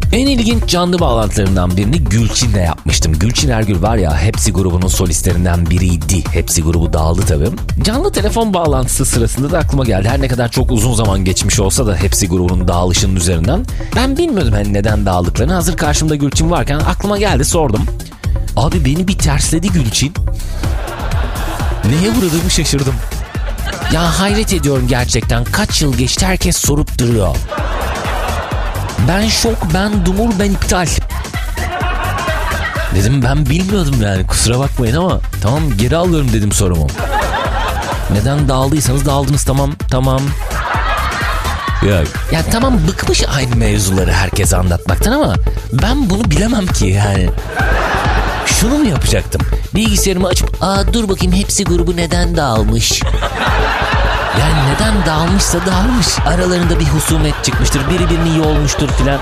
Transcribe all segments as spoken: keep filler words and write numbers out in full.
En ilginç canlı bağlantılarımdan birini Gülçin'le yapmıştım. Gülçin Ergül var ya, Hepsi grubunun solistlerinden biriydi. Hepsi grubu dağıldı tabii. Canlı telefon bağlantısı sırasında da aklıma geldi. Her ne kadar çok uzun zaman geçmiş olsa da Hepsi grubunun dağılışının üzerinden. Ben bilmiyordum hani neden dağıldıklarını. Hazır karşımda Gülçin varken aklıma geldi, sordum. Abi beni bir tersledi Gülçin. Neye uğradığımı şaşırdım. Ya hayret ediyorum gerçekten. Kaç yıl geçti, herkes sorup duruyor. Ben şok, ben dumur, ben iptal. Dedim ben bilmiyordum yani, kusura bakmayın ama tamam, geri alıyorum dedim sorumu. Neden dağıldıysanız dağıldınız, tamam tamam. Yok. Ya tamam, bıkmış aynı mevzuları herkese anlatmaktan ama ben bunu bilemem ki yani. Şunu mu yapacaktım? Bilgisayarımı açıp aa dur bakayım Hepsi grubu neden dağılmış? Yani neden dağılmışsa dağılmış. Aralarında bir husumet çıkmıştır. Biri birini iyi olmuştur filan.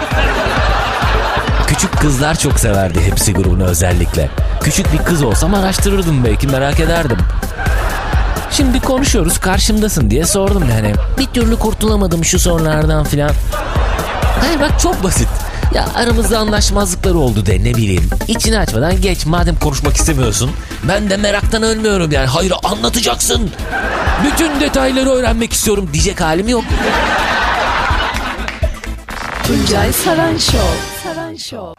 Küçük kızlar çok severdi Hepsi grubunu özellikle. Küçük bir kız olsam araştırırdım, belki merak ederdim. Şimdi konuşuyoruz, karşımdasın diye sordum yani. Bir türlü kurtulamadım şu sorulardan filan. Hayır bak, çok basit. Ya aramızda anlaşmazlıklar oldu de, ne bileyim. İçini açmadan geç, madem konuşmak istemiyorsun. Ben de meraktan ölmüyorum yani. Hayır, anlatacaksın. Bütün detayları öğrenmek istiyorum diyecek halim yok. Tuncay Saran Show. Saran Show.